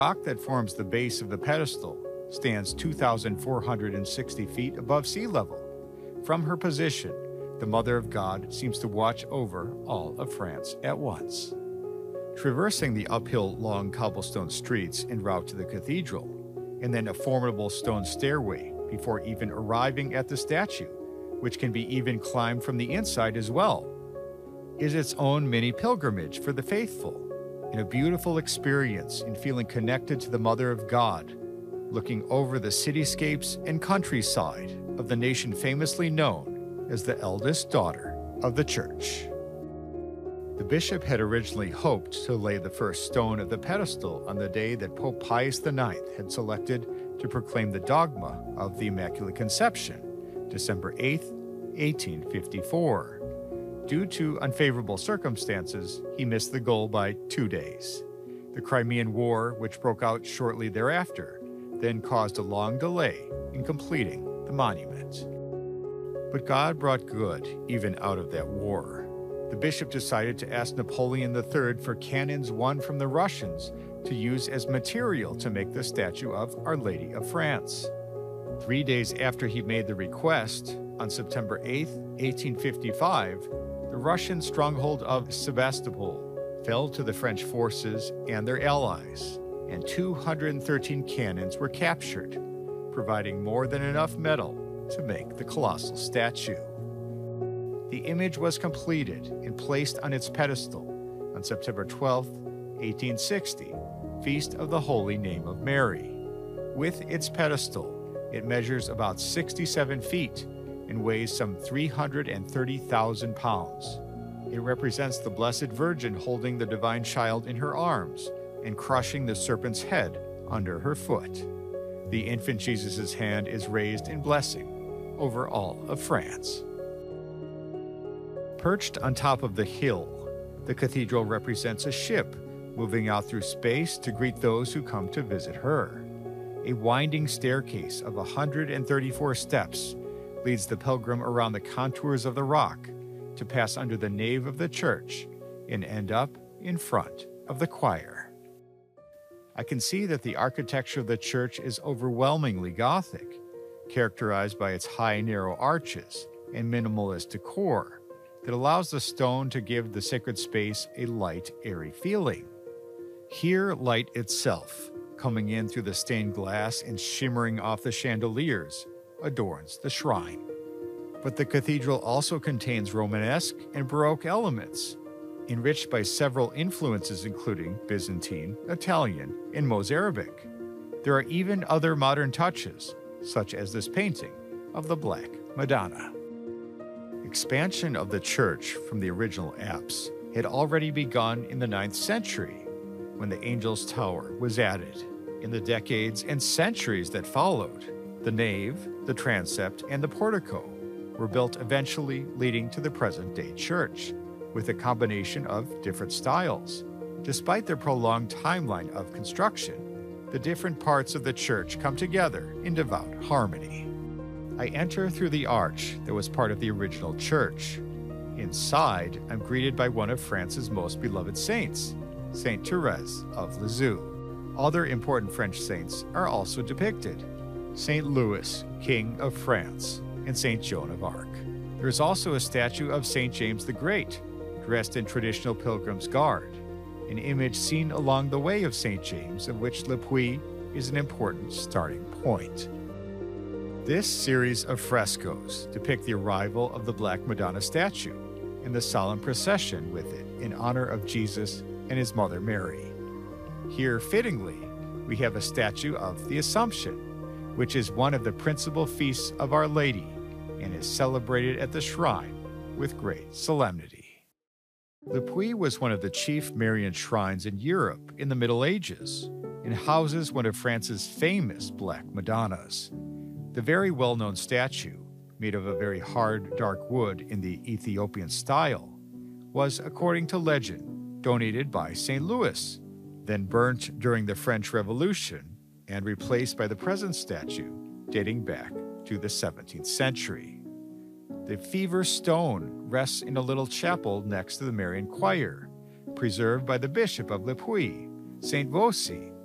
rock that forms the base of the pedestal stands 2,460 feet above sea level. From her position, the Mother of God seems to watch over all of France at once. Traversing the uphill long cobblestone streets en route to the cathedral, and then a formidable stone stairway before even arriving at the statue, which can be even climbed from the inside as well, is its own mini pilgrimage for the faithful, and a beautiful experience in feeling connected to the Mother of God, looking over the cityscapes and countryside of the nation famously known as the eldest daughter of the Church. The bishop had originally hoped to lay the first stone of the pedestal on the day that Pope Pius IX had selected to proclaim the dogma of the Immaculate Conception, December 8, 1854. Due to unfavorable circumstances, he missed the goal by 2 days. The Crimean War, which broke out shortly thereafter, then caused a long delay in completing the monument. But God brought good even out of that war. The bishop decided to ask Napoleon III for cannons won from the Russians to use as material to make the statue of Our Lady of France. 3 days after he made the request, on September 8, 1855, the Russian stronghold of Sebastopol fell to the French forces and their allies, and 213 cannons were captured, providing more than enough metal to make the colossal statue. The image was completed and placed on its pedestal on September 12, 1860, Feast of the Holy Name of Mary. With its pedestal, it measures about 67 feet and weighs some 330,000 pounds. It represents the Blessed Virgin holding the Divine Child in her arms and crushing the serpent's head under her foot. The infant Jesus' hand is raised in blessing over all of France. Perched on top of the hill, the cathedral represents a ship moving out through space to greet those who come to visit her. A winding staircase of 134 steps leads the pilgrim around the contours of the rock to pass under the nave of the church and end up in front of the choir. I can see that the architecture of the church is overwhelmingly Gothic, characterized by its high, narrow arches and minimalist decor that allows the stone to give the sacred space a light, airy feeling. Here, light itself, coming in through the stained glass and shimmering off the chandeliers, adorns the shrine. But the cathedral also contains Romanesque and Baroque elements, enriched by several influences including Byzantine, Italian, and Mozarabic. There are even other modern touches, such as this painting of the Black Madonna. Expansion of the church from the original apse had already begun in the 9th century, when the Angel's Tower was added. In the decades and centuries that followed, the nave, the transept, and the portico were built, eventually leading to the present-day church, with a combination of different styles. Despite their prolonged timeline of construction, the different parts of the church come together in devout harmony. I enter through the arch that was part of the original church. Inside, I'm greeted by one of France's most beloved saints, Saint Therese of Lisieux. Other important French saints are also depicted: Saint Louis, King of France, and Saint Joan of Arc. There is also a statue of Saint James the Great, dressed in traditional pilgrim's garb, an image seen along the way of Saint James, of which Le Puy is an important starting point. This series of frescoes depict the arrival of the Black Madonna statue and the solemn procession with it in honor of Jesus and his mother Mary. Here, fittingly, we have a statue of the Assumption, which is one of the principal feasts of Our Lady and is celebrated at the shrine with great solemnity. Le Puy was one of the chief Marian shrines in Europe in the Middle Ages and houses one of France's famous Black Madonnas. The very well-known statue, made of a very hard, dark wood in the Ethiopian style, was, according to legend, donated by St. Louis, then burnt during the French Revolution and replaced by the present statue dating back to the 17th century. The Fever Stone rests in a little chapel next to the Marian choir, preserved by the Bishop of Le Puy, Saint Vossy,